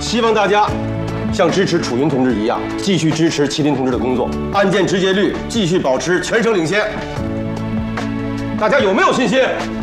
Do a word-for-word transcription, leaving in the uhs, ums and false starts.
希望大家像支持楚云同志一样，继续支持麒麟同志的工作，案件执结率继续保持全省领先。大家有没有信心？